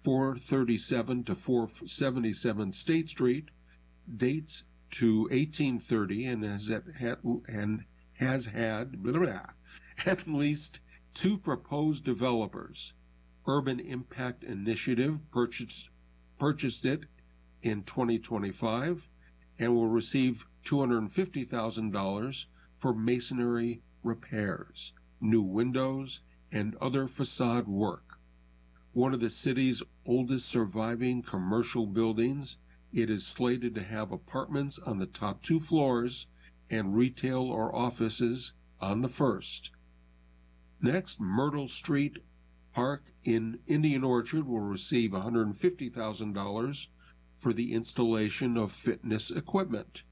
437 to 477 State Street, dates to 1830, and has had at least two proposed developers. Urban Impact Initiative purchased it in 2025 and will receive $250,000 for masonry repairs, new windows, and other facade work. One of the city's oldest surviving commercial buildings, it is slated to have apartments on the top 2 floors and retail or offices on the first. Next, Myrtle Street Park in Indian Orchard will receive $150,000 for the installation of fitness equipment.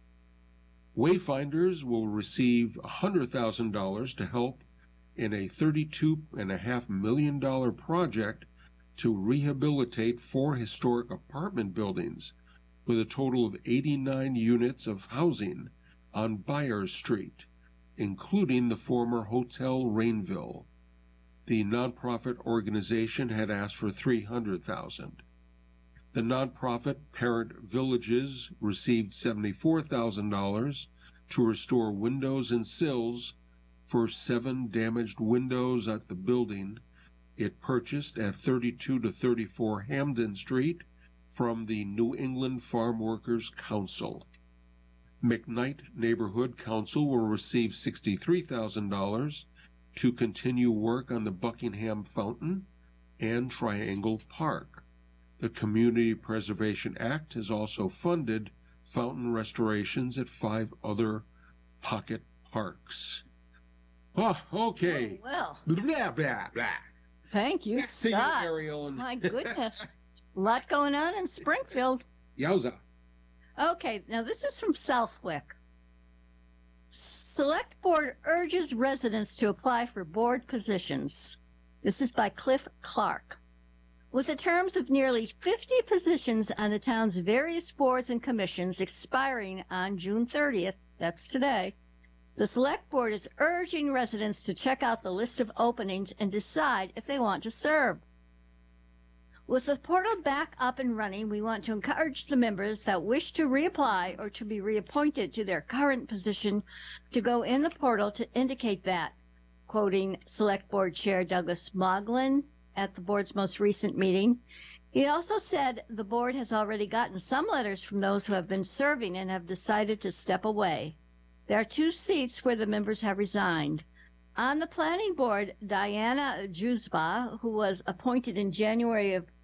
Wayfinders will receive $100,000 to help in a $32.5 million project to rehabilitate 4 historic apartment buildings with a total of 89 units of housing on Byers Street, including the former Hotel Rainville. The nonprofit organization had asked for $300,000. The nonprofit Parent Villages received $74,000 to restore windows and sills for 7 damaged windows at the building it purchased at 32 to 34 Hamden Street from the New England Farm Workers Council. McKnight Neighborhood Council will receive $63,000 to continue work on the Buckingham Fountain and Triangle Park. The Community Preservation Act has also funded fountain restorations at 5 other pocket parks. Oh, okay. Oh, well. Blah, blah, blah. Thank you, Back to you, Scott. Ariel. My goodness. A lot going on in Springfield. Yowza. Okay, now this is from Southwick. Select Board urges residents to apply for board positions. This is by Cliff Clark. With the terms of nearly 50 positions on the town's various boards and commissions expiring on June 30th, that's today, the Select Board is urging residents to check out the list of openings and decide if they want to serve. With the portal back up and running, we want to encourage the members that wish to reapply or to be reappointed to their current position to go in the portal to indicate that, quoting Select Board Chair Douglas Moglin at the board's most recent meeting. He also said the board has already gotten some letters from those who have been serving and have decided to step away. There are 2 seats where the members have resigned. On the planning board, Diana Juzba, who was appointed in January of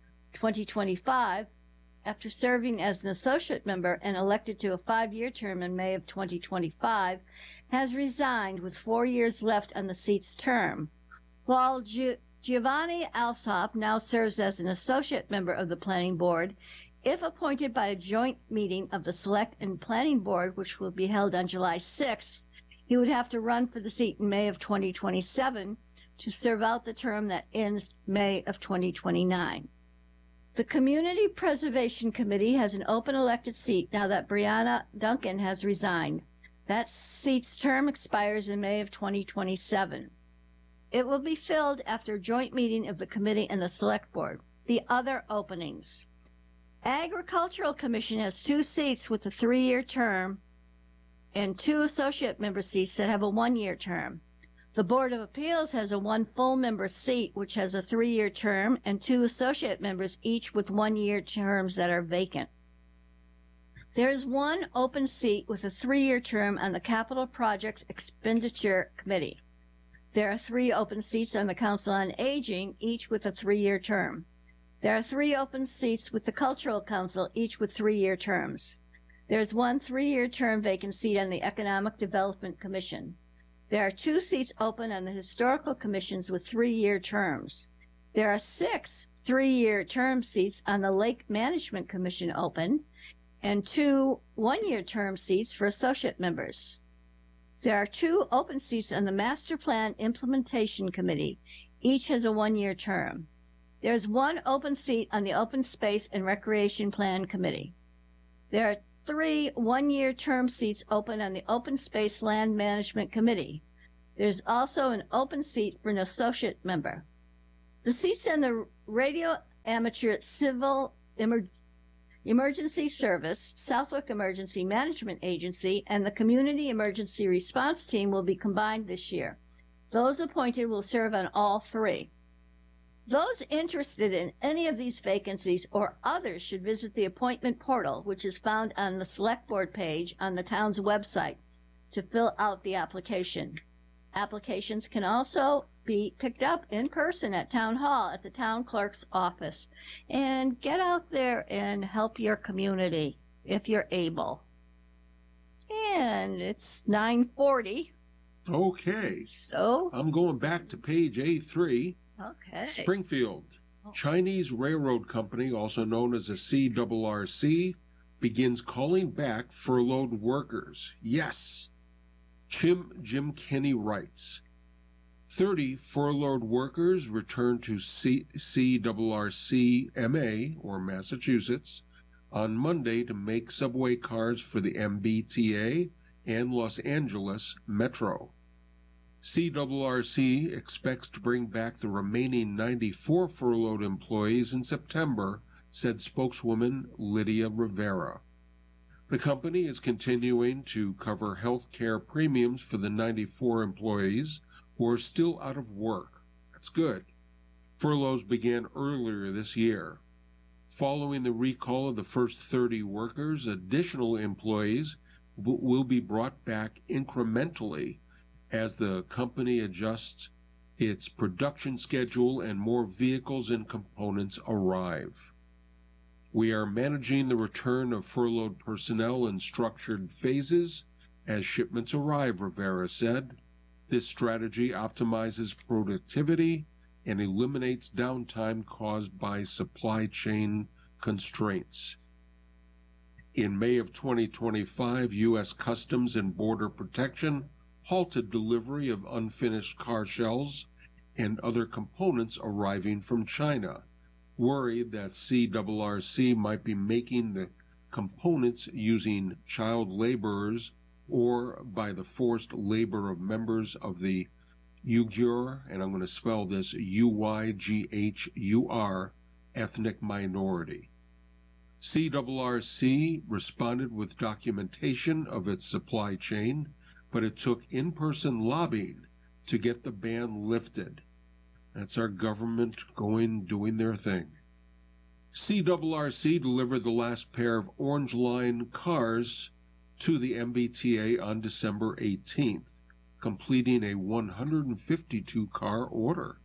2025, after serving as an associate member and elected to a 5-year term in May of 2025, has resigned with 4 years left on the seat's term. While Giovanni Alsop now serves as an associate member of the planning board, if appointed by a joint meeting of the Select and Planning Board, which will be held on July 6th, he would have to run for the seat in May of 2027 to serve out the term that ends May of 2029. The Community Preservation Committee has an open elected seat now that Brianna Duncan has resigned. That seat's term expires in May of 2027. It will be filled after a joint meeting of the committee and the Select Board. The other openings. Agricultural Commission has 2 seats with a 3-year term and 2 associate member seats that have a 1-year term. The Board of Appeals has a 1 full member seat which has a 3-year term and 2 associate members each with 1-year terms that are vacant. There is 1 open seat with a 3-year term on the Capital Projects Expenditure Committee. There are 3 open seats on the Council on Aging, each with a 3-year term. There are 3 open seats with the Cultural Council, each with 3-year terms. There's 1 3-year term vacant seat on the Economic Development Commission. There are 2 seats open on the Historical Commissions with 3-year terms. There are 6 3-year term seats on the Lake Management Commission open, and 2 1-year term seats for associate members. There are 2 open seats on the Master Plan Implementation Committee. Each has a 1-year term. There's 1 open seat on the Open Space and Recreation Plan Committee. There are 3 1-year term seats open on the Open Space Land Management Committee. There's also an open seat for an associate member. The seats on the Amateur Civil Emergency Service, Southwick Emergency Management Agency, and the Community Emergency Response Team will be combined this year. Those appointed will serve on all three. Those interested in any of these vacancies or others should visit the appointment portal, which is found on the Select Board page on the town's website, to fill out the application. Applications can also be picked up in person at Town Hall at the town clerk's office. And get out there and help your community if you're able. And it's 9:40. Okay. So I'm going back to page A3. Okay. Springfield. Chinese Railroad Company, also known as a CRRC, begins calling back furloughed workers. Yes. Jim Kinney writes, 30 furloughed workers returned to CRRC MA, or Massachusetts, on Monday to make subway cars for the MBTA and Los Angeles Metro. CRRC expects to bring back the remaining 94 furloughed employees in September, said spokeswoman Lydia Rivera. The company is continuing to cover health care premiums for the 94 employees who are still out of work. That's good. Furloughs began earlier this year. Following the recall of the first 30 workers, additional employees will be brought back incrementally as the company adjusts its production schedule and more vehicles and components arrive. We are managing the return of furloughed personnel in structured phases as shipments arrive, Rivera said. This strategy optimizes productivity and eliminates downtime caused by supply chain constraints. In May of 2025, U.S. Customs and Border Protection halted delivery of unfinished car shells and other components arriving from China, worried that CRRC might be making the components using child laborers or by the forced labor of members of the Uyghur, and I'm going to spell this Uyghur, ethnic minority. CRRC responded with documentation of its supply chain, but it took in-person lobbying to get the ban lifted. That's our government doing their thing. CRRC delivered the last pair of Orange Line cars to the MBTA on December 18th, completing a 152-car order.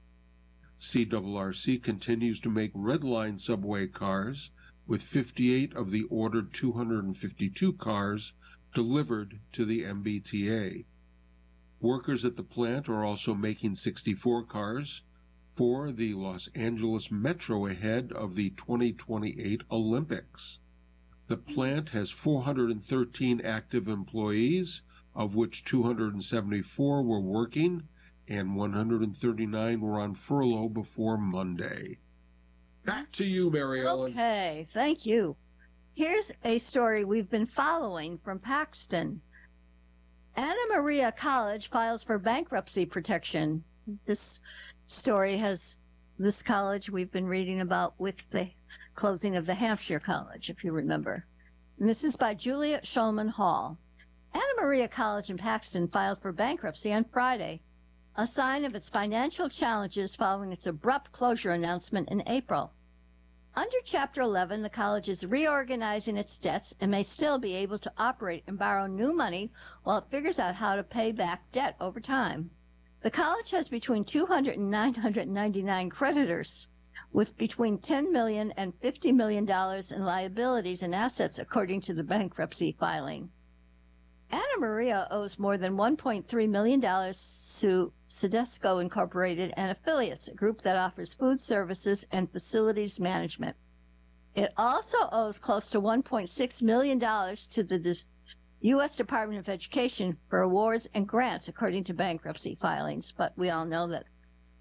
CRRC continues to make Red Line subway cars, with 58 of the ordered 252 cars delivered to the MBTA. Workers at the plant are also making 64 cars for the Los Angeles Metro ahead of the 2028 Olympics. The plant has 413 active employees, of which 274 were working and 139 were on furlough before Monday. Back to you, Mary Ellen. Okay, thank you. Here's a story we've been following from Paxton. Anna Maria College files for bankruptcy protection. This story has this college we've been reading about with the closing of the Hampshire College, if you remember. And this is by Julia Schulman Hall. Anna Maria College in Paxton filed for bankruptcy on Friday, a sign of its financial challenges following its abrupt closure announcement in April. Under Chapter 11, the college is reorganizing its debts and may still be able to operate and borrow new money while it figures out how to pay back debt over time. The college has between 200 and 999 creditors, with between $10 million and $50 million in liabilities and assets, according to the bankruptcy filing. Anna Maria owes more than $1.3 million to Sedesco Incorporated and affiliates, a group that offers food services and facilities management. It also owes close to $1.6 million to the U.S. Department of Education for awards and grants, according to bankruptcy filings. But we all know that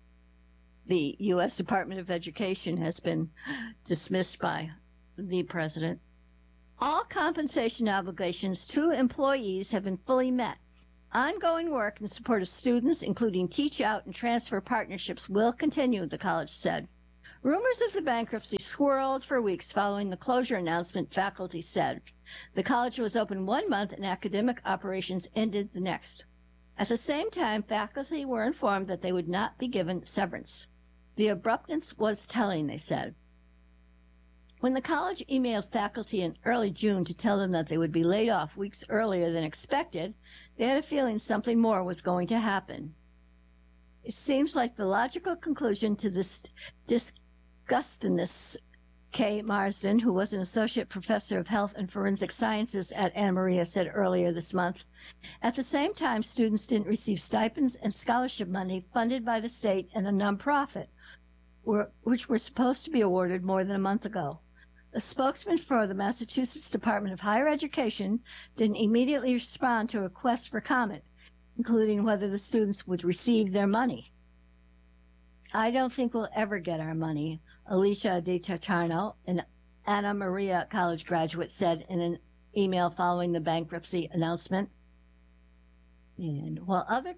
the U.S. Department of Education has been dismissed by the president. All compensation obligations to employees have been fully met. Ongoing work in support of students, including teach-out and transfer partnerships, will continue, the college said. Rumors of the bankruptcy swirled for weeks following the closure announcement, faculty said. The college was open 1 month and academic operations ended the next. At the same time, faculty were informed that they would not be given severance. The abruptness was telling, they said. When the college emailed faculty in early June to tell them that they would be laid off weeks earlier than expected, they had a feeling something more was going to happen. It seems like the logical conclusion to this disgustingness, Kay Marsden, who was an associate professor of health and forensic sciences at Anna Maria, said earlier this month. At the same time, students didn't receive stipends and scholarship money funded by the state and a nonprofit, which were supposed to be awarded more than a month ago. A spokesman for the Massachusetts Department of Higher Education didn't immediately respond to requests for comment, including whether the students would receive their money. I don't think we'll ever get our money, Alicia Di Tartano, an Anna Maria College graduate, said in an email following the bankruptcy announcement. And while other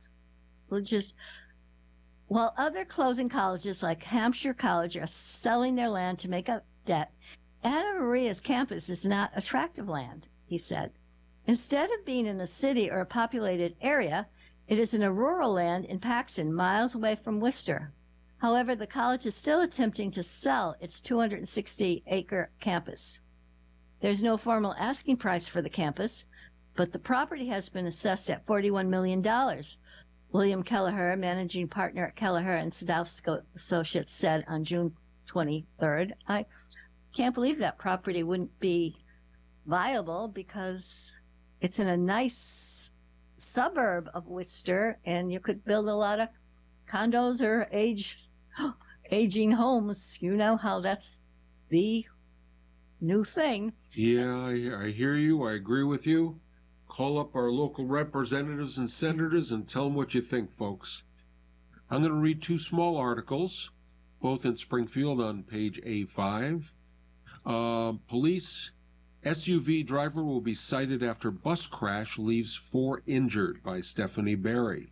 closing colleges like Hampshire College are selling their land to make up debt, Anna Maria's campus is not attractive land, he said. Instead of being in a city or a populated area, it is in a rural land in Paxton, miles away from Worcester. However, the college is still attempting to sell its 260-acre campus. There's no formal asking price for the campus, but the property has been assessed at $41 million. William Kelleher, managing partner at Kelleher and Sadowski Associates, said on June 23rd. I can't believe that property wouldn't be viable because it's in a nice suburb of Worcester, and you could build a lot of condos or aging homes. You know how that's the new thing. Yeah, I hear you. I agree with you. Call up our local representatives and senators and tell them what you think, folks. I'm going to read 2 small articles, both in Springfield on page A5. Police SUV driver will be cited after bus crash leaves 4 injured, by Stephanie Berry.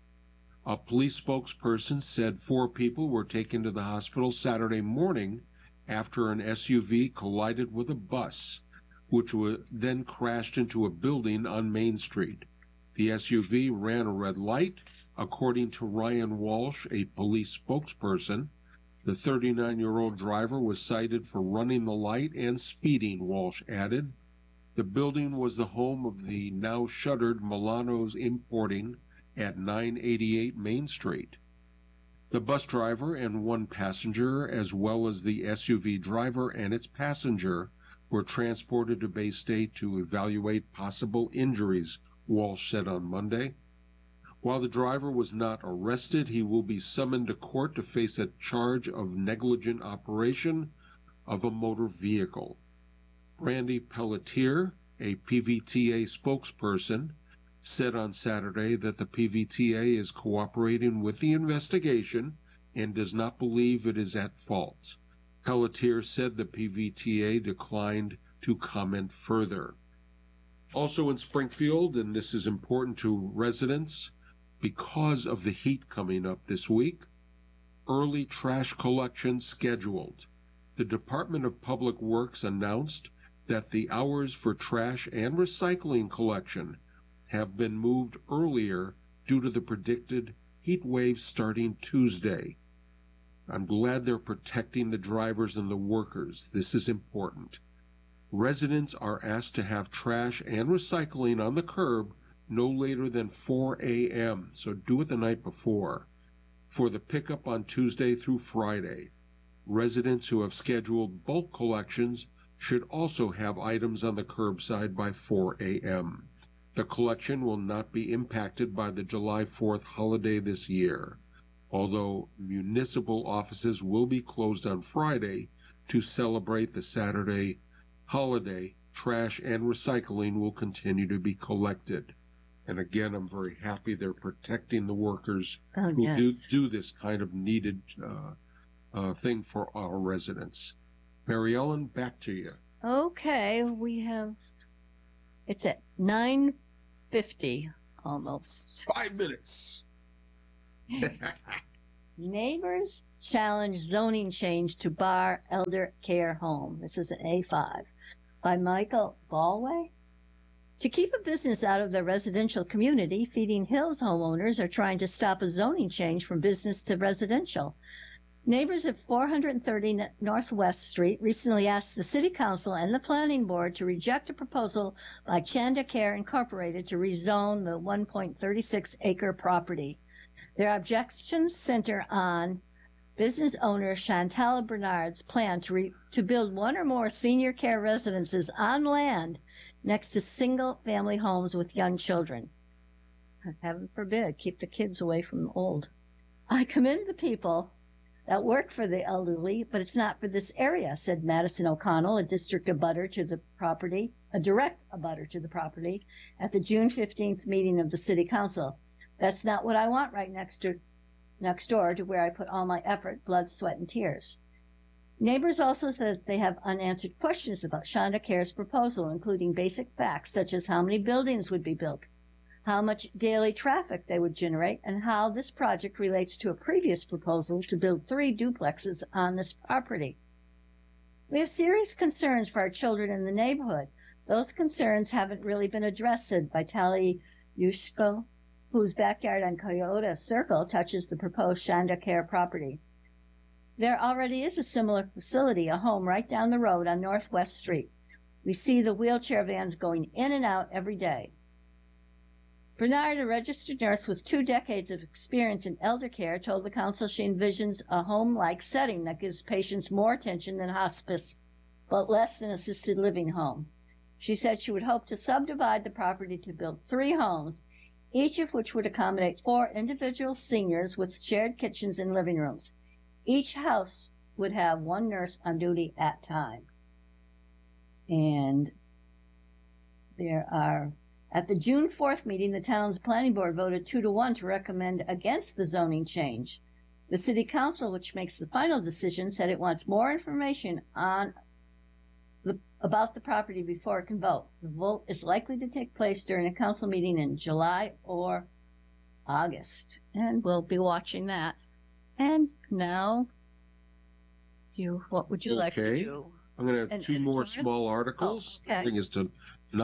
A police spokesperson said 4 people were taken to the hospital Saturday morning after an SUV collided with a bus, which then crashed into a building on Main Street. The SUV ran a red light, according to Ryan Walsh, a police spokesperson. The 39-year-old driver was cited for running the light and speeding, Walsh added. The building was the home of the now shuttered Milano's Importing at 988 Main Street. The bus driver and 1 passenger, as well as the SUV driver and its passenger, were transported to Bay State to evaluate possible injuries, Walsh said on Monday. While the driver was not arrested, he will be summoned to court to face a charge of negligent operation of a motor vehicle. Brandy Pelletier, a PVTA spokesperson, said on Saturday that the PVTA is cooperating with the investigation and does not believe it is at fault. Pelletier said the PVTA declined to comment further. Also in Springfield, and this is important to residents, because of the heat coming up this week, early trash collection scheduled. The Department of Public Works announced that the hours for trash and recycling collection have been moved earlier due to the predicted heat wave starting Tuesday. I'm glad they're protecting the drivers and the workers. This is important. Residents are asked to have trash and recycling on the curb no later than 4 a.m., so do it the night before, for the pickup on Tuesday through Friday. Residents who have scheduled bulk collections should also have items on the curbside by 4 a.m. The collection will not be impacted by the July 4th holiday this year, although municipal offices will be closed on Friday to celebrate the Saturday holiday. Trash and recycling will continue to be collected. And again, I'm very happy they're protecting the workers who do this kind of needed thing for our residents. Mary Ellen, back to you. Okay, it's at 9:50 almost. 5 minutes. Neighbors challenge zoning change to bar elder care home. This is an A5 by Michael Ballway. To keep a business out of their residential community, Feeding Hills homeowners are trying to stop a zoning change from business to residential. Neighbors at 430 Northwest Street recently asked the City Council and the Planning Board to reject a proposal by Chanda Care Incorporated to rezone the 1.36-acre property. Their objections center on business owner Chantal Bernard's plan to build one or more senior care residences on land next to single-family homes with young children. Heaven forbid, keep the kids away from the old. I commend the people that work for the elderly, but it's not for this area, said Madison O'Connell, a direct abutter to the property, at the June 15th meeting of the City Council. That's not what I want right next door to where I put all my effort, blood, sweat, and tears. Neighbors also said that they have unanswered questions about Chanda Care's proposal, including basic facts such as how many buildings would be built, how much daily traffic they would generate, and how this project relates to a previous proposal to build 3 duplexes on this property. We have serious concerns for our children in the neighborhood. Those concerns haven't really been addressed, said Vitaly Yushko, whose backyard on Coyote Circle touches the proposed Chanda Care property. There already is a similar facility, a home right down the road on Northwest Street. We see the wheelchair vans going in and out every day. Bernard, a registered nurse with 2 decades of experience in elder care, told the council she envisions a home-like setting that gives patients more attention than hospice, but less than assisted living home. She said she would hope to subdivide the property to build 3 homes, each of which would accommodate 4 individual seniors with shared kitchens and living rooms. Each house would have 1 nurse on duty at a time. And at the June 4th meeting, the town's planning board voted 2-1 to recommend against the zoning change. The city council, which makes the final decision, said it wants more information about the property before it can vote. The vote is likely to take place during a council meeting in July or August, and we'll be watching that. And now, what would you like to do? I'm going to have 2 more small articles. Oh, okay. I think it's to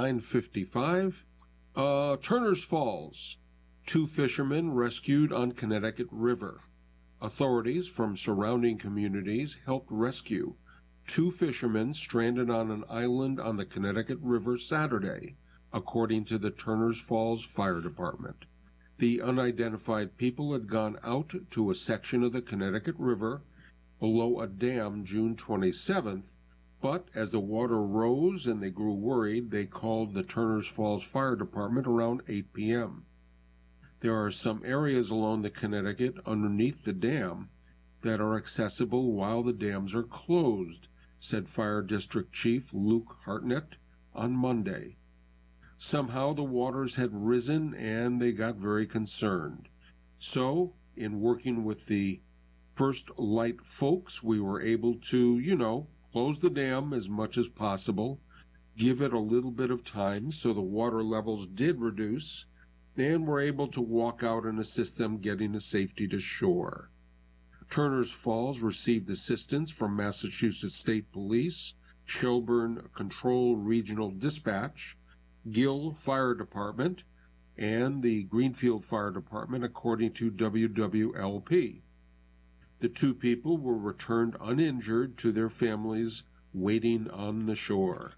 9:55. Turner's Falls. 2 fishermen rescued on Connecticut River. Authorities from surrounding communities helped rescue 2 fishermen stranded on an island on the Connecticut River Saturday, according to the Turner's Falls Fire Department. The unidentified people had gone out to a section of the Connecticut River below a dam June 27th, but as the water rose and they grew worried, they called the Turner's Falls Fire Department around 8 p.m. There are some areas along the Connecticut underneath the dam that are accessible while the dams are closed, said Fire District Chief Luke Hartnett on Monday. Somehow the waters had risen and they got very concerned. So, in working with the First Light folks, we were able to, close the dam as much as possible, give it a little bit of time so the water levels did reduce, and were able to walk out and assist them getting to safety to shore. Turner's Falls received assistance from Massachusetts State Police, Shelburne Control Regional Dispatch, Gill Fire Department, and the Greenfield Fire Department, according to WWLP. The 2 people were returned uninjured to their families waiting on the shore.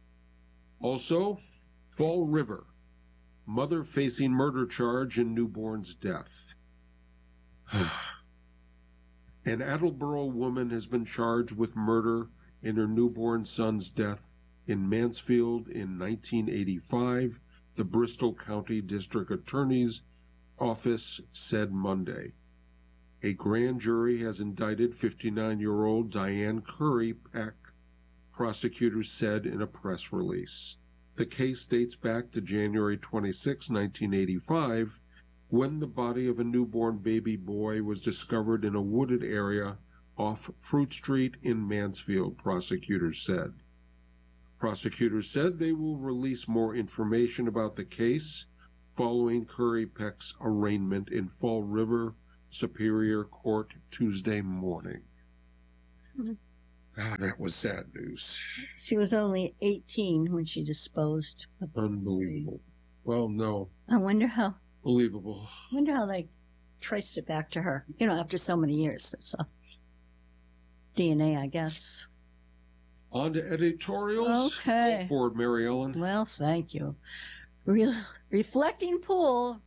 Also, Fall River. Mother facing murder charge in newborn's death. An Attleboro woman has been charged with murder in her newborn son's death in Mansfield in 1985, the Bristol County District Attorney's Office said Monday. A grand jury has indicted 59-year-old Diane Curry Peck, prosecutors said in a press release. The case dates back to January 26, 1985, when the body of a newborn baby boy was discovered in a wooded area off Fruit Street in Mansfield, prosecutors said. Prosecutors said they will release more information about the case following Curry Peck's arraignment in Fall River Superior Court Tuesday morning. Mhm. That was sad news. She was only 18 when she disposed of the Unbelievable. Well, no. I wonder how Believable. they traced it back to her. After so many years. That's DNA, I guess. On to editorials. Okay. Go forward, Mary Ellen. Well, thank you. Reflecting pool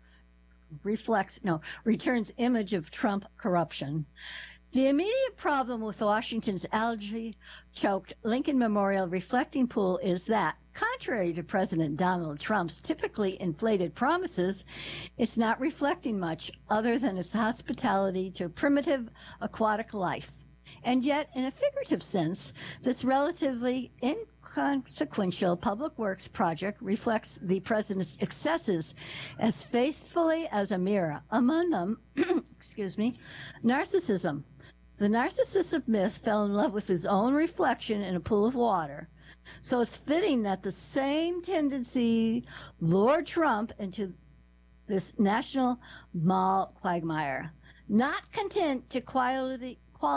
returns image of Trump corruption. The immediate problem with Washington's algae-choked Lincoln Memorial reflecting pool is that, contrary to President Donald Trump's typically inflated promises, it's not reflecting much other than its hospitality to primitive aquatic life. And yet, in a figurative sense, this relatively inconsequential public works project reflects the president's excesses as faithfully as a mirror. Among them, narcissism. The narcissistic myth fell in love with his own reflection in a pool of water. So it's fitting that the same tendency lured Trump into this national mall quagmire. Not content to quietly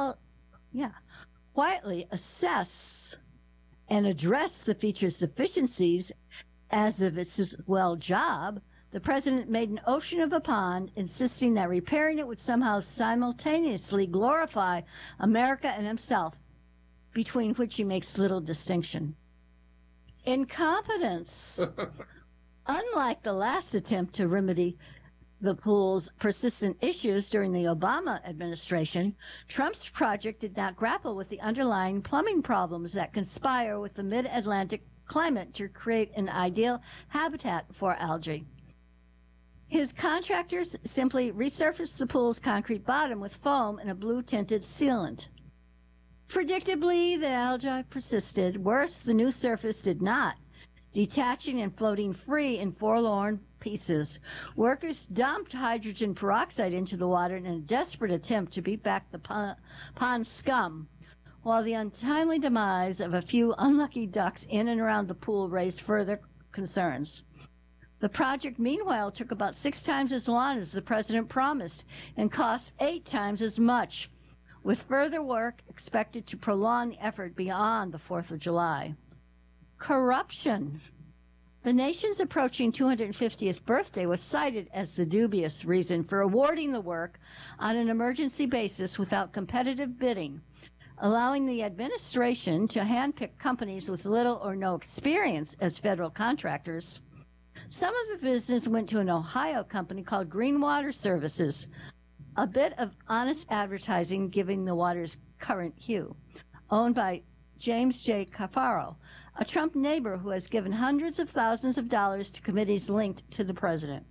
assess and address the feature's deficiencies as if it's his job, the president made an ocean of a pond, insisting that repairing it would somehow simultaneously glorify America and himself, between which he makes little distinction. Incompetence. Unlike the last attempt to remedy the pool's persistent issues during the Obama administration, Trump's project did not grapple with the underlying plumbing problems that conspire with the mid-Atlantic climate to create an ideal habitat for algae. His contractors simply resurfaced the pool's concrete bottom with foam and a blue-tinted sealant. Predictably, the algae persisted. Worse, the new surface did not, detaching and floating free in forlorn pieces. Workers dumped hydrogen peroxide into the water in a desperate attempt to beat back the pond scum, while the untimely demise of a few unlucky ducks in and around the pool raised further concerns. The project, meanwhile, took about 6 times as long as the president promised and cost 8 times as much, with further work expected to prolong the effort beyond the 4th of July. Corruption. The nation's approaching 250th birthday was cited as the dubious reason for awarding the work on an emergency basis without competitive bidding, allowing the administration to handpick companies with little or no experience as federal contractors. Some of the business went to an Ohio company called Green Water Services, a bit of honest advertising giving the water's current hue, owned by James J. Cafaro, a Trump neighbor who has given hundreds of thousands of dollars to committees linked to the president.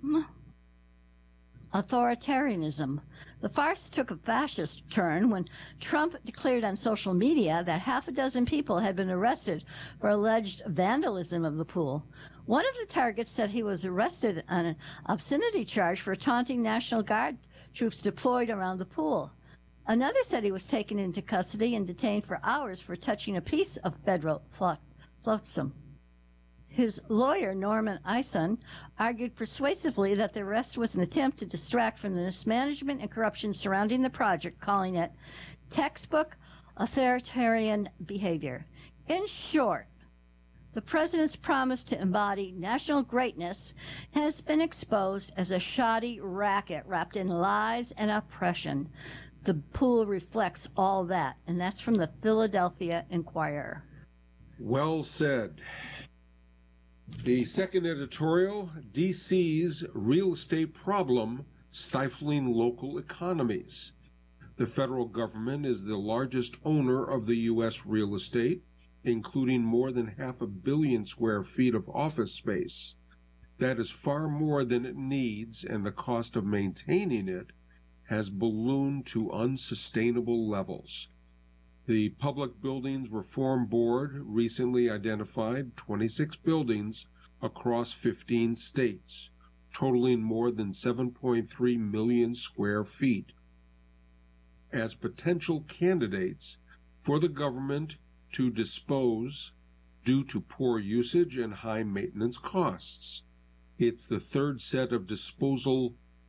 Authoritarianism. The farce took a fascist turn when Trump declared on social media that 6 people had been arrested for alleged vandalism of the pool. One of the targets said he was arrested on an obscenity charge for taunting National Guard troops deployed around the pool. Another said he was taken into custody and detained for hours for touching a piece of federal flotsam. His lawyer, Norman Eisen, argued persuasively that the arrest was an attempt to distract from the mismanagement and corruption surrounding the project, calling it textbook authoritarian behavior. In short, the president's promise to embody national greatness has been exposed as a shoddy racket wrapped in lies and oppression. The pool reflects all that, and that's from the Philadelphia Inquirer. Well said. The second editorial, D.C.'s real estate problem stifling local economies. The federal government is the largest owner of the U.S. real estate, including more than 500 million square feet of office space. That is far more than it needs, and the cost of maintaining it has ballooned to unsustainable levels. The Public Buildings Reform Board recently identified 26 buildings across 15 states, totaling more than 7.3 million square feet, as potential candidates for the government to dispose due to poor usage and high maintenance costs. It's the third set of disposal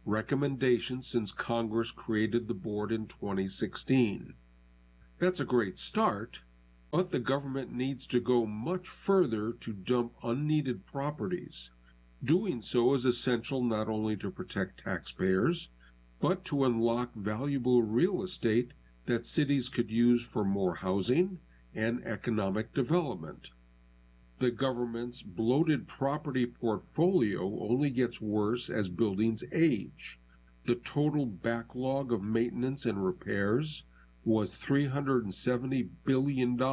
recommendations since Congress created the board in 2016. That's a great start, but the government needs to go much further to dump unneeded properties. Doing so is essential not only to protect taxpayers, but to unlock valuable real estate that cities could use for more housing and economic development. The government's bloated property portfolio only gets worse as buildings age. The total backlog of maintenance and repairs was $370 billion in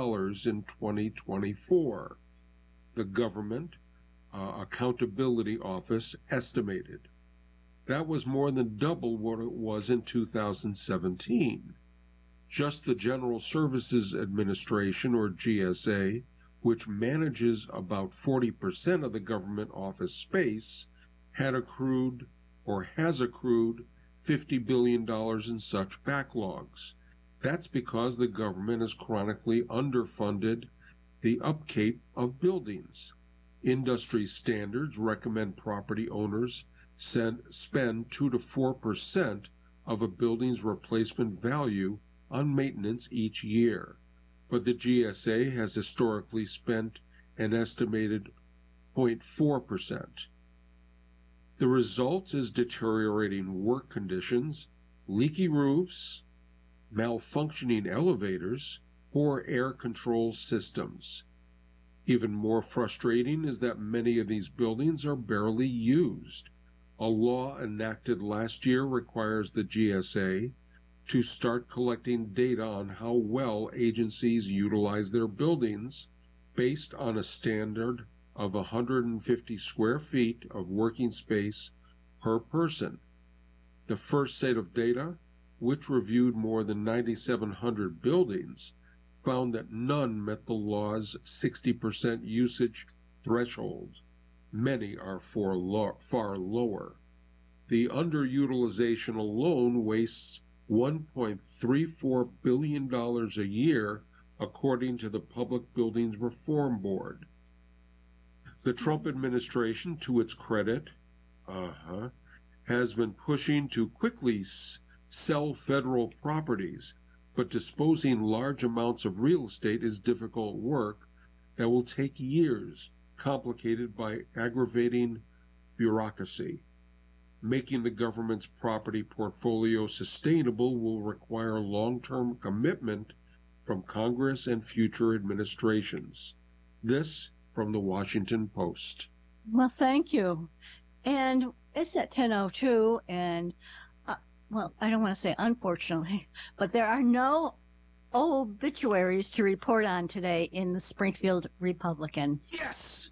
2024. The Government Accountability Office estimated. That was more than double what it was in 2017. Just the General Services Administration, or GSA, which manages about 40% of the government office space, had accrued or has accrued $50 billion in such backlogs. That's because the government has chronically underfunded the upkeep of buildings. Industry standards recommend property owners spend 2 to 4% of a building's replacement value on maintenance each year, but the GSA has historically spent an estimated 0.4%. The result is deteriorating work conditions, leaky roofs, malfunctioning elevators, or air control systems. Even more frustrating is that many of these buildings are barely used. A law enacted last year requires the GSA to start collecting data on how well agencies utilize their buildings based on a standard of 150 square feet of working space per person. The first set of data, which reviewed more than 9,700 buildings, found that none met the law's 60% usage threshold. Many are far lower. The underutilization alone wastes $1.34 billion a year, according to the Public Buildings Reform Board. The Trump administration, to its credit, has been pushing to quickly sell federal properties, but disposing large amounts of real estate is difficult work that will take years, complicated by aggravating bureaucracy. Making the government's property portfolio sustainable will require long-term commitment from Congress and future administrations. This from the Washington Post. Well, thank you. And it's at 10:02, and well, I don't want to say unfortunately, but there are no obituaries to report on today in the Springfield Republican. Yes!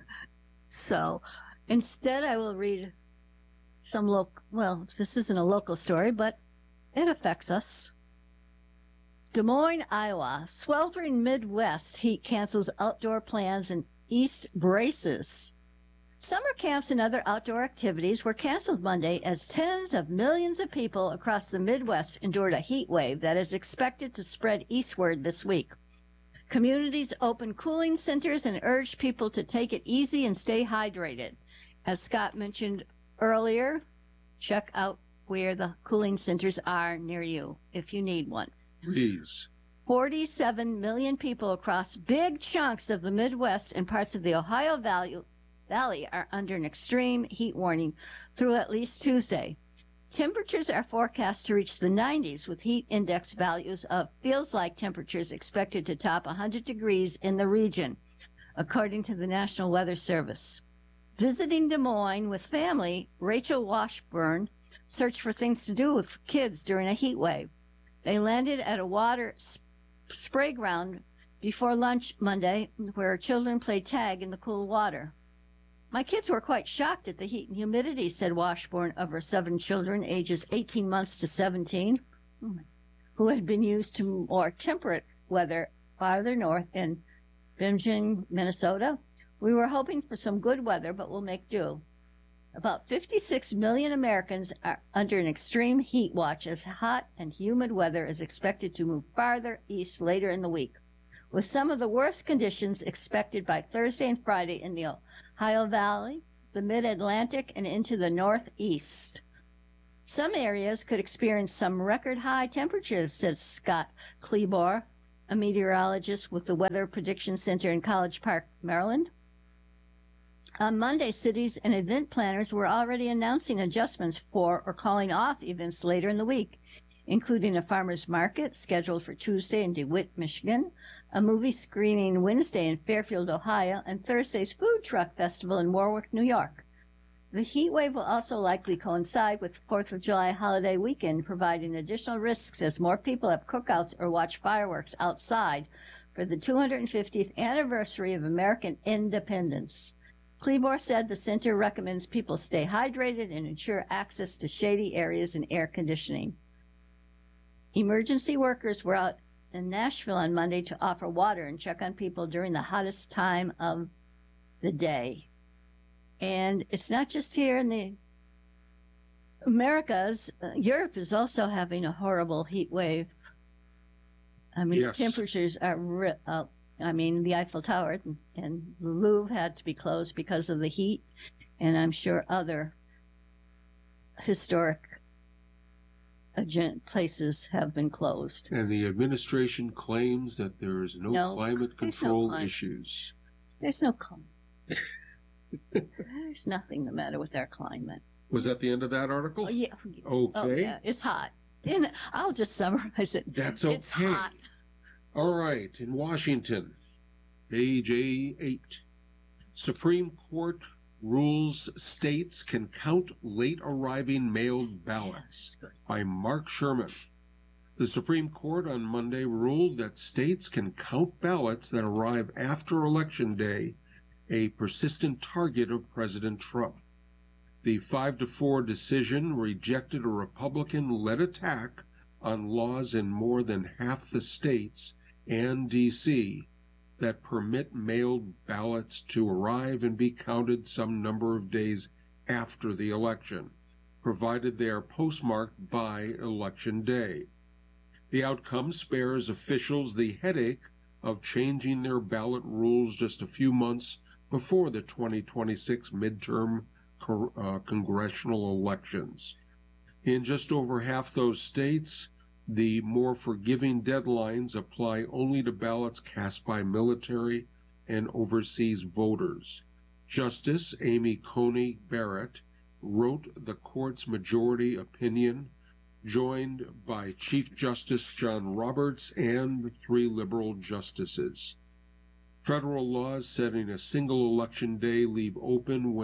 So instead, I will read some well, this isn't a local story, but it affects us. Des Moines, Iowa. Sweltering Midwest heat cancels outdoor plans and East braces. Summer camps and other outdoor activities were canceled Monday as tens of millions of people across the Midwest endured a heat wave that is expected to spread eastward this week. Communities opened cooling centers and urged people to take it easy and stay hydrated. As Scott mentioned earlier, check out where the cooling centers are near you if you need one. Please. 47 million people across big chunks of the Midwest and parts of the Ohio Valley are under an extreme heat warning through at least Tuesday. Temperatures are forecast to reach the 90s, with heat index values of feels-like temperatures expected to top 100 degrees in the region, according to the National Weather Service. Visiting Des Moines with family, Rachel Washburn searched for things to do with kids during a heat wave. They landed at a water spray ground before lunch Monday, where children played tag in the cool water. My kids were quite shocked at the heat and humidity, said Washburn of her 7 children, ages 18 months to 17, who had been used to more temperate weather farther north in Bemidji, Minnesota. We were hoping for some good weather, but we'll make do. About 56 million Americans are under an extreme heat watch as hot and humid weather is expected to move farther east later in the week, with some of the worst conditions expected by Thursday and Friday in the Ohio Valley, the Mid-Atlantic, and into the Northeast. Some areas could experience some record high temperatures, says Scott Klebor, a meteorologist with the Weather Prediction Center in College Park, Maryland. On Monday, cities and event planners were already announcing adjustments for or calling off events later in the week, including a farmer's market scheduled for Tuesday in DeWitt, Michigan, a movie screening Wednesday in Fairfield, Ohio, and Thursday's food truck festival in Warwick, New York. The heat wave will also likely coincide with the 4th of July holiday weekend, providing additional risks as more people have cookouts or watch fireworks outside for the 250th anniversary of American independence. Klebor said the center recommends people stay hydrated and ensure access to shady areas and air conditioning. Emergency workers were out in Nashville on Monday to offer water and check on people during the hottest time of the day. And it's not just here in the Americas. Europe is also having a horrible heat wave. I mean, Yes. temperatures are, the Eiffel Tower and the Louvre had to be closed because of the heat. And I'm sure other historic places have been closed. And the administration claims that there is no climate control issues. There's no climate. There's nothing the matter with our climate. Was that the end of that article? Oh, yeah. Okay. Oh, yeah. It's hot. And I'll just summarize it. That's okay. It's hot. All right. In Washington, page A8. Supreme Court rules states can count late arriving mailed ballots by Mark Sherman. The Supreme Court on Monday ruled that states can count ballots that arrive after Election Day, a persistent target of President Trump. The 5-4 decision rejected a Republican-led attack on laws in more than half the states and D.C. that permit mailed ballots to arrive and be counted some number of days after the election, provided they are postmarked by Election Day. The outcome spares officials the headache of changing their ballot rules just a few months before the 2026 midterm congressional elections. In just over half those states, the more forgiving deadlines apply only to ballots cast by military and overseas voters. Justice Amy Coney Barrett wrote the court's majority opinion, joined by Chief Justice John Roberts and 3 liberal justices. Federal laws setting a single election day leave open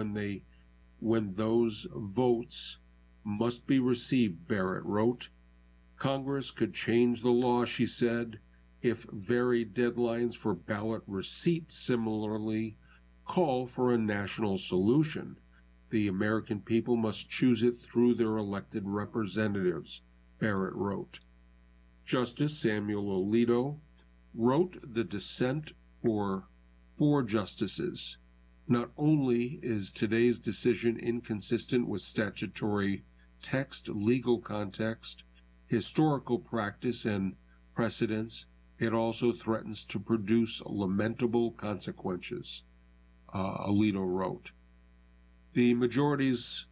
when those votes must be received, Barrett wrote. Congress could change the law, she said, if varied deadlines for ballot receipt similarly call for a national solution. The American people must choose it through their elected representatives, Barrett wrote. Justice Samuel Alito wrote the dissent for 4 justices. Not only is today's decision inconsistent with statutory text, legal context, historical practice, and precedents, it also threatens to produce lamentable consequences, Alito wrote. The majority's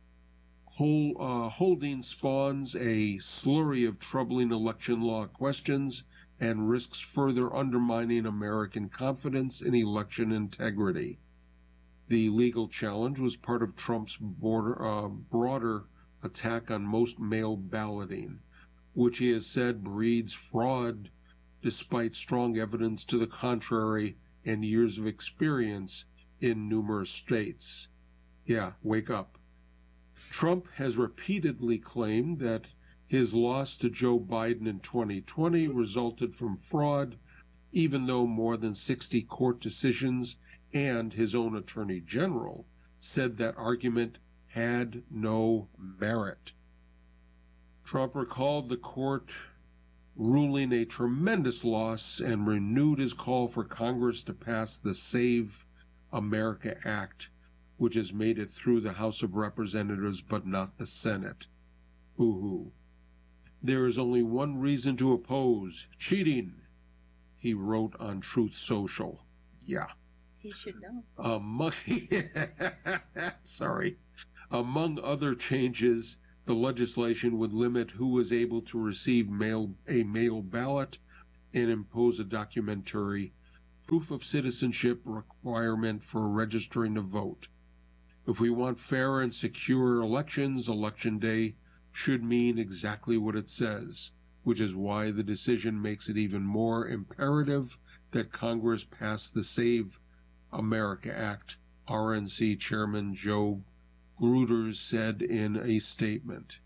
holding spawns a slurry of troubling election law questions and risks further undermining American confidence in election integrity. The legal challenge was part of Trump's broader attack on most mail balloting, which he has said breeds fraud despite strong evidence to the contrary and years of experience in numerous states. Yeah, wake up. Trump has repeatedly claimed that his loss to Joe Biden in 2020 resulted from fraud, even though more than 60 court decisions and his own attorney general said that argument had no merit. Trump recalled the court ruling a tremendous loss and renewed his call for Congress to pass the Save America Act, which has made it through the House of Representatives but not the Senate. Boo-hoo. There is only one reason to oppose: cheating, he wrote on Truth Social. Yeah. He should know. Among other changes, The legislation would limit who was able to receive a mail ballot and impose a documentary proof of citizenship requirement for registering to vote. If we want fair and secure elections, Election Day should mean exactly what it says, which is why the decision makes it even more imperative that Congress pass the Save America Act, RNC Chairman Joe Gruters said in a statement.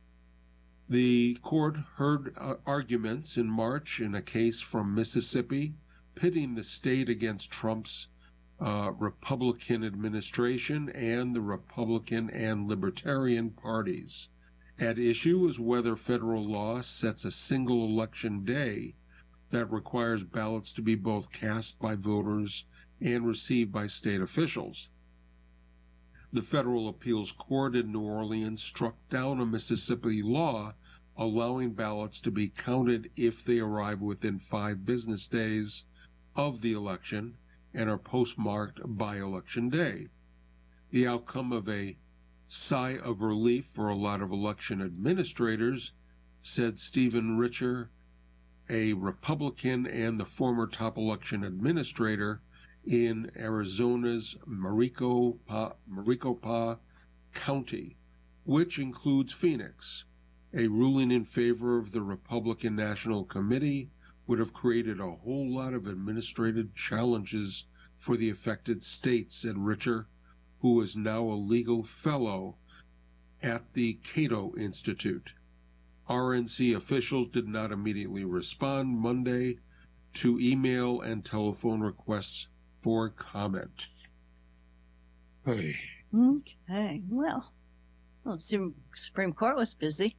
The court heard arguments in March in a case from Mississippi pitting the state against Trump's Republican administration and the Republican and Libertarian parties. At issue is whether federal law sets a single election day that requires ballots to be both cast by voters and received by state officials. The Federal Appeals Court in New Orleans struck down a Mississippi law allowing ballots to be counted if they arrive within 5 business days of the election and are postmarked by Election Day. The outcome of a sigh of relief for a lot of election administrators, said Stephen Richer, a Republican and the former top election administrator in Arizona's Maricopa County, which includes Phoenix. A ruling in favor of the Republican National Committee would have created a whole lot of administrative challenges for the affected states, said Richer, who is now a legal fellow at the Cato Institute. RNC officials did not immediately respond Monday to email and telephone requests for comment. Okay, well, the Supreme Court was busy.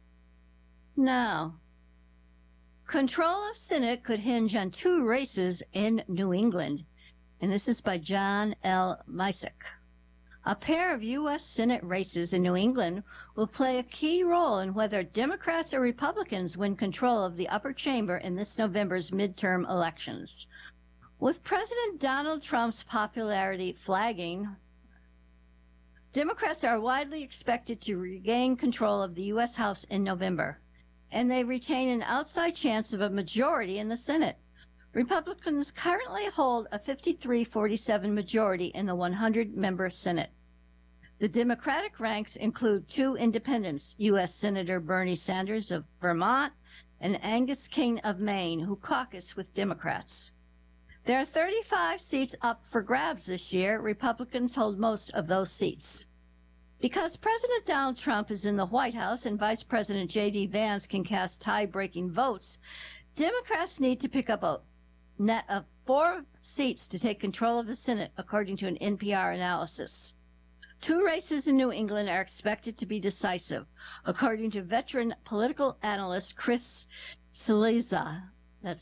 Now, control of Senate could hinge on 2 races in New England, and this is by John L. Mysick. A pair of U.S. Senate races in New England will play a key role in whether Democrats or Republicans win control of the upper chamber in this November's midterm elections. With President Donald Trump's popularity flagging, Democrats are widely expected to regain control of the U.S. House in November, and they retain an outside chance of a majority in the Senate. Republicans currently hold a 53-47 majority in the 100-member Senate. The Democratic ranks include 2 independents, U.S. Senator Bernie Sanders of Vermont and Angus King of Maine, who caucus with Democrats. There are 35 seats up for grabs this year. Republicans hold most of those seats. Because President Donald Trump is in the White House and Vice President J.D. Vance can cast tie-breaking votes, Democrats need to pick up a net of 4 seats to take control of the Senate, according to an NPR analysis. 2 races in New England are expected to be decisive, according to veteran political analyst Chris Cillizza. That's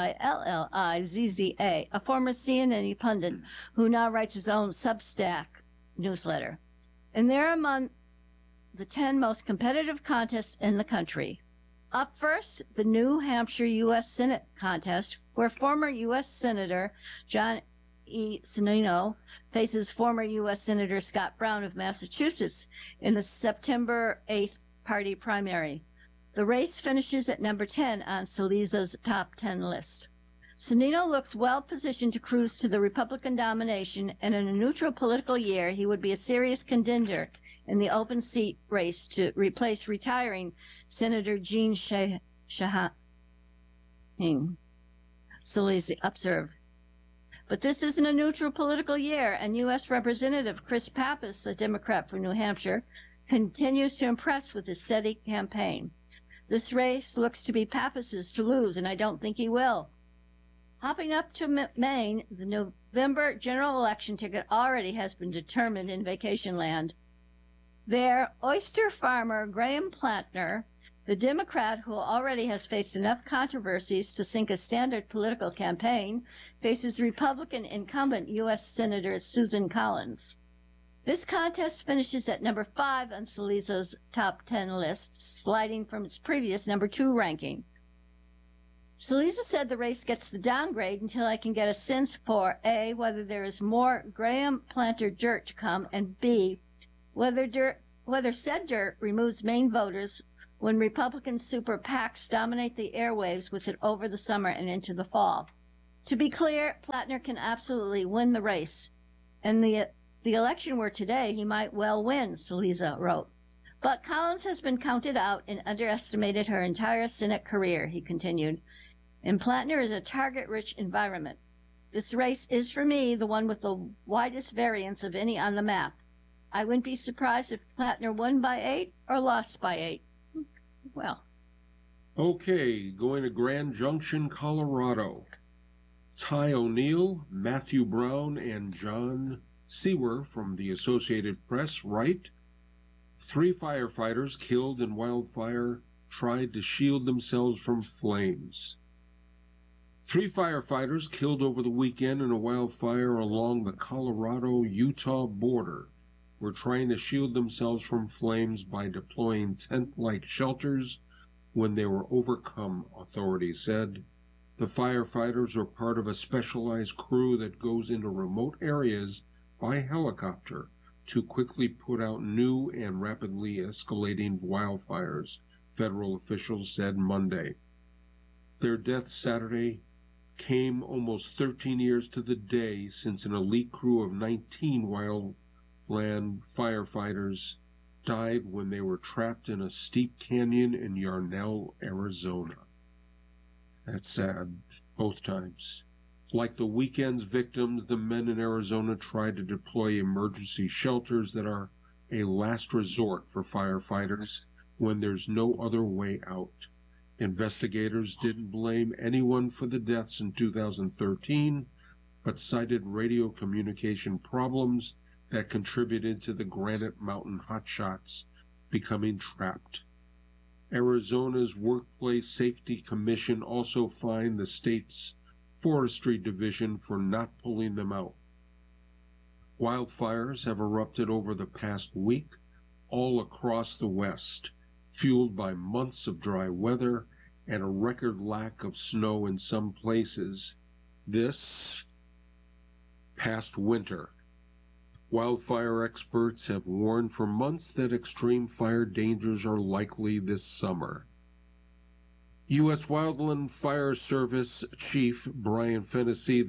Cillizza, a former CNN pundit who now writes his own Substack newsletter. And they're among the 10 most competitive contests in the country. Up first, the New Hampshire U.S. Senate contest, where former U.S. Senator John E. Sununu faces former U.S. Senator Scott Brown of Massachusetts in the September 8th party primary. The race finishes at number 10 on Cillizza's top 10 list. Sununu looks well positioned to cruise to the Republican domination, and in a neutral political year, he would be a serious contender in the open seat race to replace retiring Senator Jean Shaheen, Cillizza observed. But this isn't a neutral political year, and U.S. Representative Chris Pappas, a Democrat from New Hampshire, continues to impress with his steady campaign. This race looks to be Pappas's to lose, and I don't think he will. Hopping up to Maine, the November general election ticket already has been determined in vacation land. There, oyster farmer Graham Plantner, the Democrat who already has faced enough controversies to sink a standard political campaign, faces Republican incumbent U.S. Senator Susan Collins. This contest finishes at number 5 on Cillizza's top 10 list, sliding from its previous number 2 ranking. Cillizza said the race gets the downgrade until I can get a sense for A, whether there is more Graham Planter dirt to come, and B, whether whether said dirt removes Maine voters when Republican super PACs dominate the airwaves with it over the summer and into the fall. To be clear, Plattner can absolutely win the race. And the election were today, he might well win, Cillizza wrote. But Collins has been counted out and underestimated her entire Senate career, he continued. And Plattner is a target-rich environment. This race is, for me, the one with the widest variance of any on the map. I wouldn't be surprised if Plattner won by 8 or lost by 8. Well. Okay, going to Grand Junction, Colorado. Ty O'Neill, Matthew Brown, and John Sewer from the Associated Press write, 3 firefighters killed in wildfire tried to shield themselves from flames. 3 firefighters killed over the weekend in a wildfire along the Colorado-Utah border were trying to shield themselves from flames by deploying tent-like shelters when they were overcome, authorities said. The firefighters are part of a specialized crew that goes into remote areas by helicopter to quickly put out new and rapidly escalating wildfires, federal officials said Monday. Their deaths Saturday came almost 13 years to the day since an elite crew of 19 wildland firefighters died when they were trapped in a steep canyon in Yarnell, Arizona. That's sad, both times. Like the weekend's victims, the men in Arizona tried to deploy emergency shelters that are a last resort for firefighters when there's no other way out. Investigators didn't blame anyone for the deaths in 2013, but cited radio communication problems that contributed to the Granite Mountain hotshots becoming trapped. Arizona's Workplace Safety Commission also fined the state's Forestry Division for not pulling them out. Wildfires have erupted over the past week all across the West, fueled by months of dry weather and a record lack of snow in some places this past winter. Wildfire experts have warned for months that extreme fire dangers are likely this summer. U.S. Wildland Fire Service Chief Brian Fennessy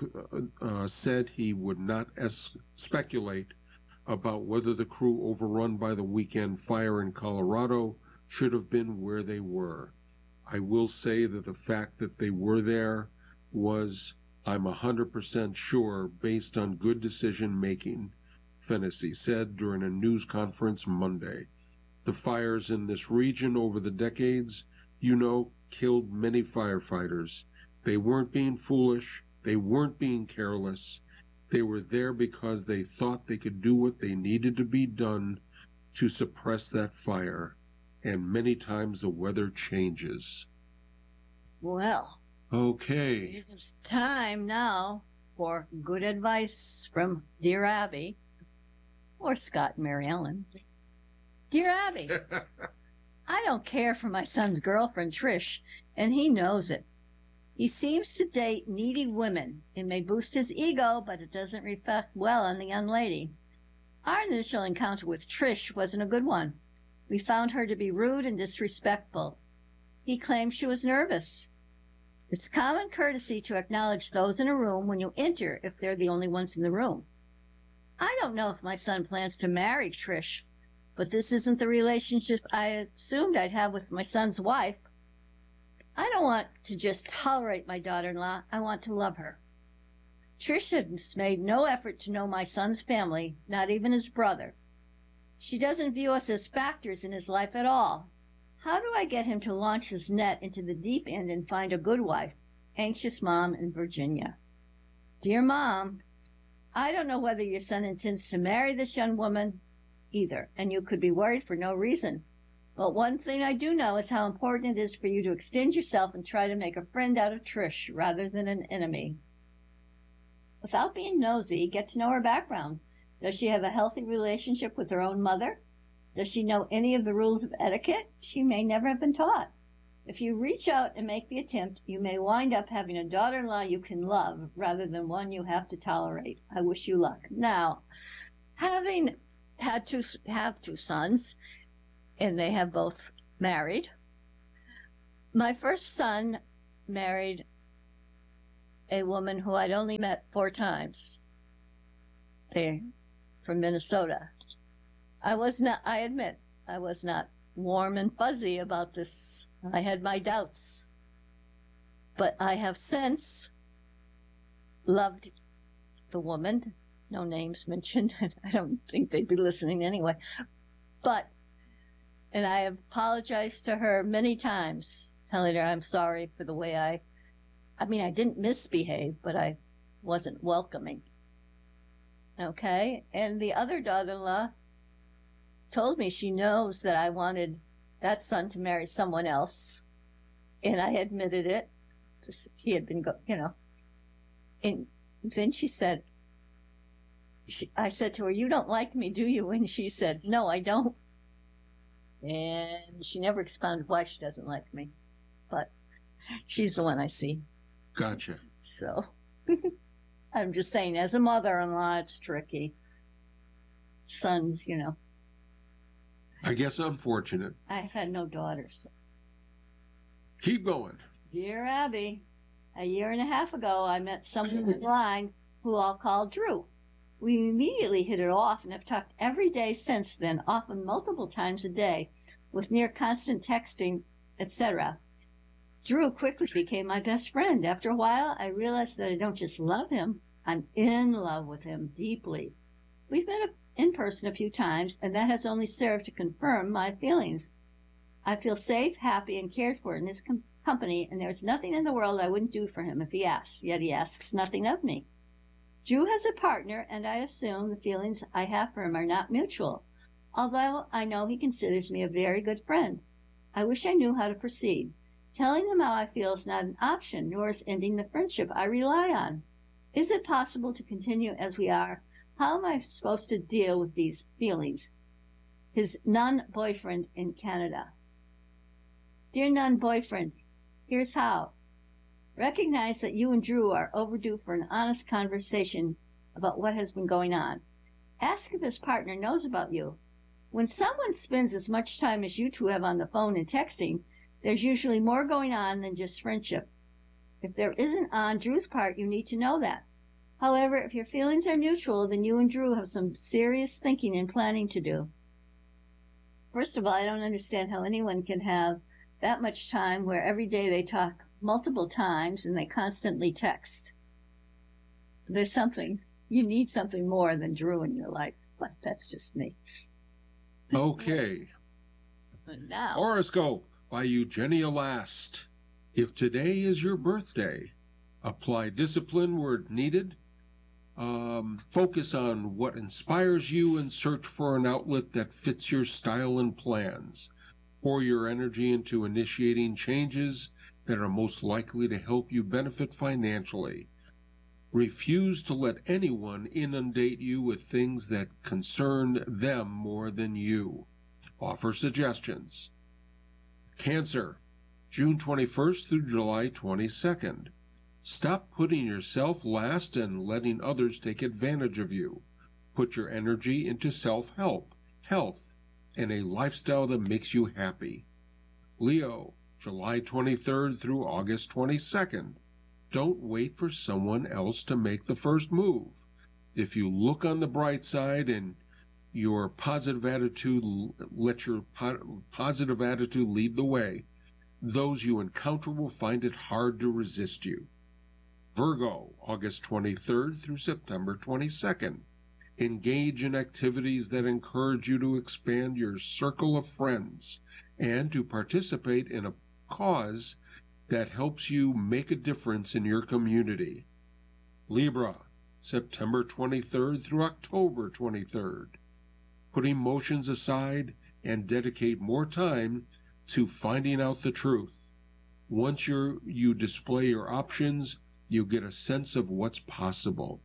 said he would not speculate about whether the crew overrun by the weekend fire in Colorado should have been where they were. I will say that the fact that they were there was, I'm 100% sure, based on good decision making, Fennessy said during a news conference Monday. The fires in this region over the decades, killed many firefighters. They weren't being foolish. They weren't being careless. They were there because they thought they could do what they needed to be done to suppress that fire. And many times the weather changes. Well. Okay. It's time now for good advice from Dear Abby, or Scott and Mary Ellen. Dear Abby, I don't care for my son's girlfriend, Trish, and he knows it. He seems to date needy women. It may boost his ego, but it doesn't reflect well on the young lady. Our initial encounter with Trish wasn't a good one. We found her to be rude and disrespectful. He claimed she was nervous. It's common courtesy to acknowledge those in a room when you enter if they're the only ones in the room. I don't know if my son plans to marry Trish, but this isn't the relationship I assumed I'd have with my son's wife. I don't want to just tolerate my daughter-in-law. I want to love her. Trish has made no effort to know my son's family, not even his brother. She doesn't view us as factors in his life at all. How do I get him to launch his net into the deep end and find a good wife? Anxious mom in Virginia. Dear Mom, I don't know whether your son intends to marry this young woman either, and you could be worried for no reason. But one thing I do know is how important it is for you to extend yourself and try to make a friend out of Trish rather than an enemy. Without being nosy, get to know her background. Does she have a healthy relationship with her own mother? Does she know any of the rules of etiquette? She may never have been taught. If you reach out and make the attempt, you may wind up having a daughter-in-law you can love rather than one you have to tolerate. I wish you luck. Now, having have two sons, and they have both married. My first son married a woman who I'd only met 4 times. They're from Minnesota. I admit, I was not warm and fuzzy about this. I had my doubts. But I have since loved the woman. No names mentioned. I don't think they'd be listening anyway. And I have apologized to her many times, telling her I'm sorry for the way I didn't misbehave, but I wasn't welcoming. Okay? And the other daughter-in-law told me she knows that I wanted that son to marry someone else. And I admitted it. He had been, And then she said, I said to her, "You don't like me, do you?" And she said, "No, I don't." And she never expounded why she doesn't like me. But she's the one I see. Gotcha. So I'm just saying, as a mother-in-law, it's tricky. Sons, I guess I'm fortunate. I've had no daughters. Keep going. Dear Abby, a year and a half ago, I met someone online who I'll call Drew. We immediately hit it off and have talked every day since then, often multiple times a day, with near constant texting, etc. Drew quickly became my best friend. After a while, I realized that I don't just love him, I'm in love with him deeply. We've met in person a few times, and that has only served to confirm my feelings. I feel safe, happy, and cared for in his company, and there's nothing in the world I wouldn't do for him if he asked, yet he asks nothing of me. Drew has a partner, and I assume the feelings I have for him are not mutual, although I know he considers me a very good friend. I wish I knew how to proceed. Telling him how I feel is not an option, nor is ending the friendship I rely on. Is it possible to continue as we are? How am I supposed to deal with these feelings? His non-boyfriend in Canada. Dear non-boyfriend, here's how. Recognize that you and Drew are overdue for an honest conversation about what has been going on. Ask if his partner knows about you. When someone spends as much time as you two have on the phone and texting, there's usually more going on than just friendship. If there isn't on Drew's part, you need to know that. However, if your feelings are mutual, then you and Drew have some serious thinking and planning to do. First of all, I don't understand how anyone can have that much time where every day they talk multiple times and they constantly text. You need something more than Drew in your life, but that's just me. Okay. Now, Horoscope by Eugenia Last. If today is your birthday, apply discipline where needed. Focus on what inspires you and search for an outlet that fits your style and plans. Pour your energy into initiating changes that are most likely to help you benefit financially. Refuse to let anyone inundate you with things that concern them more than you. Offer suggestions. Cancer, June 21st through July 22nd. Stop putting yourself last and letting others take advantage of you. Put your energy into self-help, health, and a lifestyle that makes you happy. Leo, July 23rd through August 22nd. Don't wait for someone else to make the first move. If you look on the bright side and your positive attitude, let your positive attitude lead the way, those you encounter will find it hard to resist you. Virgo, August 23rd through September 22nd. Engage in activities that encourage you to expand your circle of friends and to participate in a cause that helps you make a difference in your community. Libra, September 23rd through October 23rd. Put emotions aside and dedicate more time to finding out the truth. Once you display your options, you get a sense of what's possible.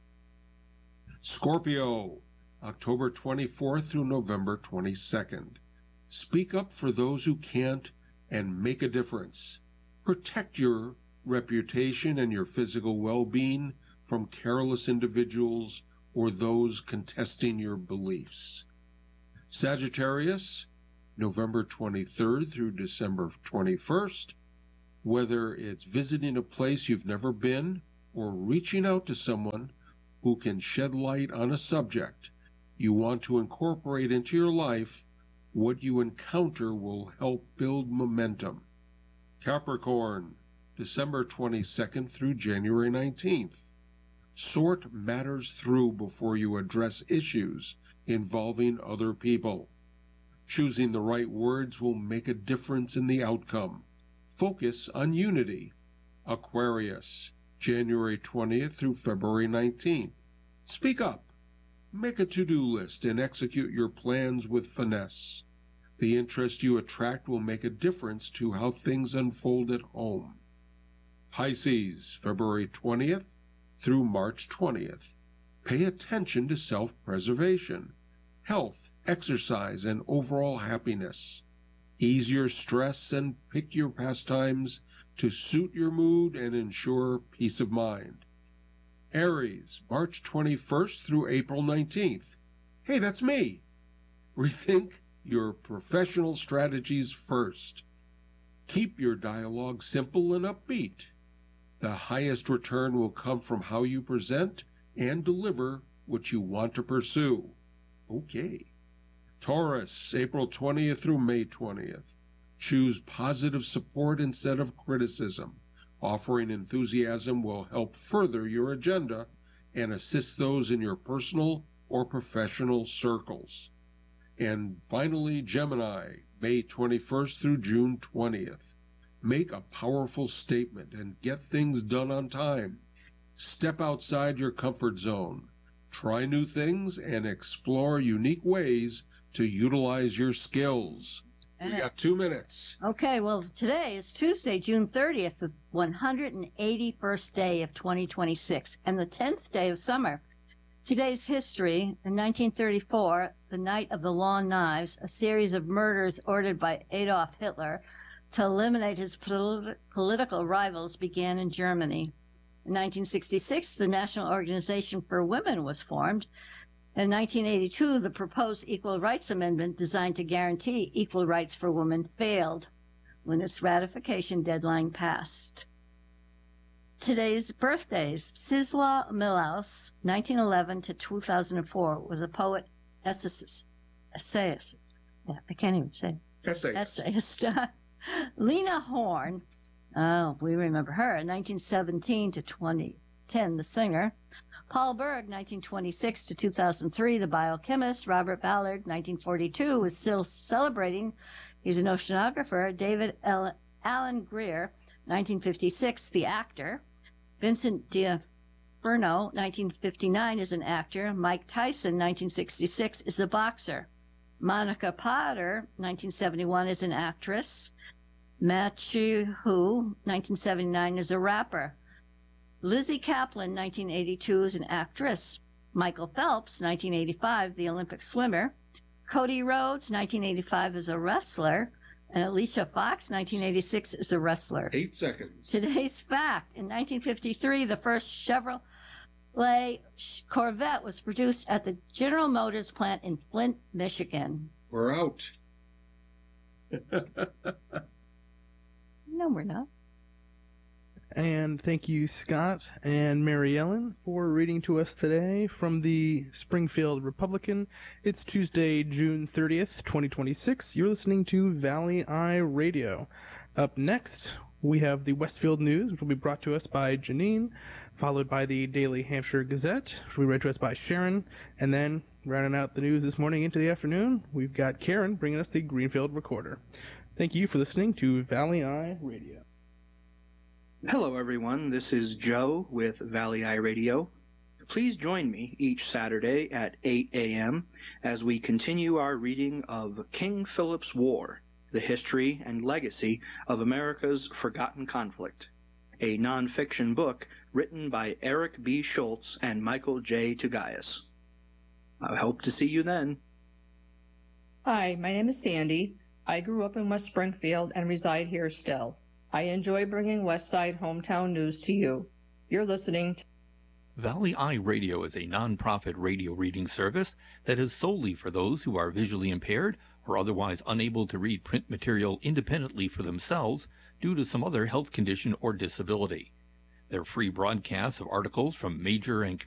Scorpio, October 24th through November 22nd. Speak up for those who can't and make a difference. Protect your reputation and your physical well-being from careless individuals or those contesting your beliefs. Sagittarius, November 23rd through December 21st. Whether it's visiting a place you've never been or reaching out to someone who can shed light on a subject you want to incorporate into your life, what you encounter will help build momentum. Capricorn, December 22nd through January 19th. Sort matters through before you address issues involving other people. Choosing the right words will make a difference in the outcome. Focus on unity. Aquarius, January 20th through February 19th. Speak up. Make a to-do list and execute your plans with finesse. The interest you attract will make a difference to how things unfold at home. Pisces, February 20th through March 20th. Pay attention to self-preservation, health, exercise, and overall happiness. Ease your stress and pick your pastimes to suit your mood and ensure peace of mind. Aries, March 21st through April 19th. Hey, that's me. Rethink your professional strategies first. Keep your dialogue simple and upbeat. The highest return will come from how you present and deliver what you want to pursue. Okay. Taurus, April 20th through May 20th. Choose positive support instead of criticism. Offering enthusiasm will help further your agenda and assist those in your personal or professional circles. And finally, Gemini, May 21st through June 20th. Make a powerful statement and get things done on time. Step outside your comfort zone. Try new things and explore unique ways to utilize your skills. We got 2 minutes. Okay, well, today is Tuesday, June 30th, the 181st day of 2026, and the 10th day of summer. Today's history: in 1934, the Night of the Long Knives, a series of murders ordered by Adolf Hitler to eliminate his political rivals, began in Germany. In 1966, the National Organization for Women was formed. In 1982, the proposed Equal Rights Amendment designed to guarantee equal rights for women failed when its ratification deadline passed. Today's birthdays: Czesław Miłosz, 1911 to 2004, was a poet, essayist. Yeah, I can't even say. Essayist. Lena Horne, oh, we remember her, 1917 to 2010, the singer. Paul Berg, 1926 to 2003, the biochemist. Robert Ballard, 1942, was still celebrating. He's an oceanographer. David Alan Grier, 1956, the actor. Vincent D'Onofrio, 1959, is an actor. Mike Tyson, 1966, is a boxer. Monica Potter, 1971, is an actress. Matthew Hu, 1979, is a rapper. Lizzie Kaplan, 1982, is an actress. Michael Phelps, 1985, the Olympic swimmer. Cody Rhodes, 1985, is a wrestler. And Alicia Fox, 1986, is a wrestler. 8 seconds. Today's fact: in 1953, the first Chevrolet Corvette was produced at the General Motors plant in Flint, Michigan. We're out. No, we're not. And thank you, Scott and Mary Ellen, for reading to us today from the Springfield Republican. It's Tuesday, June 30th, 2026. You're listening to Valley Eye Radio. Up next, we have the Westfield News, which will be brought to us by Janine, followed by the Daily Hampshire Gazette, which will be read to us by Sharon, and then, rounding out the news this morning into the afternoon, we've got Karen bringing us the Greenfield Recorder. Thank you for listening to Valley Eye Radio. Hello everyone, this is Joe with Valley Eye Radio. Please join me each Saturday at 8 a.m. as we continue our reading of King Philip's War, the history and legacy of America's forgotten conflict, a nonfiction book written by Eric B. Schultz and Michael J. Tugayas. I hope to see you then. Hi, my name is Sandy. I grew up in West Springfield and reside here still. I enjoy bringing Westside hometown news to you. You're listening to Valley Eye Radio is a nonprofit radio reading service that is solely for those who are visually impaired or otherwise unable to read print material independently for themselves due to some other health condition or disability. Their free broadcasts of articles from major and